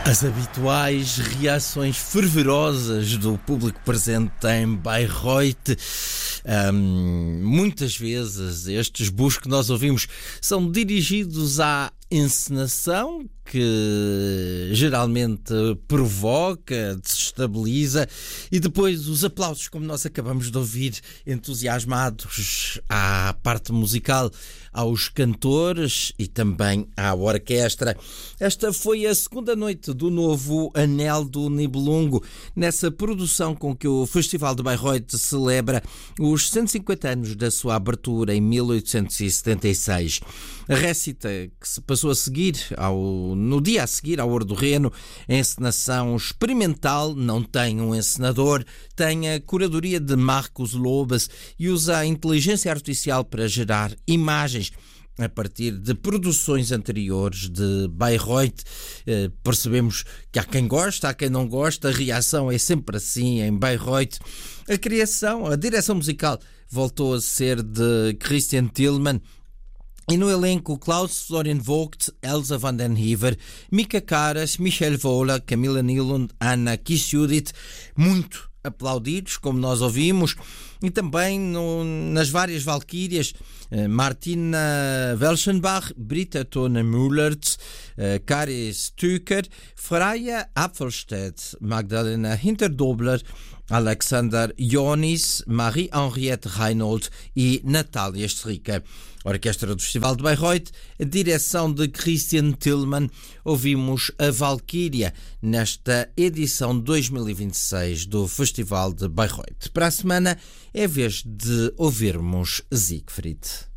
As habituais reações fervorosas do público presente em Bayreuth. Muitas vezes estes bulos que nós ouvimos são dirigidos à encenação, que geralmente provoca, desestabiliza, e depois os aplausos, como nós acabamos de ouvir, entusiasmados à parte musical, aos cantores e também à orquestra. Esta foi a segunda noite do novo Anel do Nibelungo, nessa produção com que o Festival de Bayreuth celebra os 150 anos da sua abertura em 1876. A récita que se passou a seguir, no dia a seguir ao Ouro do Reno, a encenação experimental, não tem um encenador, tem a curadoria de Marcus Lobes e usa a inteligência artificial para gerar imagens a partir de produções anteriores de Bayreuth. Percebemos que há quem gosta, há quem não gosta, a reação é sempre assim em Bayreuth. A direção musical voltou a ser de Christian Tillman, e no elenco Klaus Florian Vogt, Elsa van den Heever, Mika Karas, Michel Vola, Camilla Nylund, Anna Kisjudit, muito aplaudidos, como nós ouvimos, e também nas várias valquírias, Martina Welschenbach, Britta Tone-Müllert, Kari Stüker, Freya Apfelstedt, Magdalena Hinterdobler, Alexander Jonis, Marie-Henriette Reinhold e Natália Stricker. Orquestra do Festival de Bayreuth, a direção de Christian Tillman. Ouvimos a Valquíria nesta edição 2026 do Festival de Bayreuth. Para a semana é vez de ouvirmos Siegfried.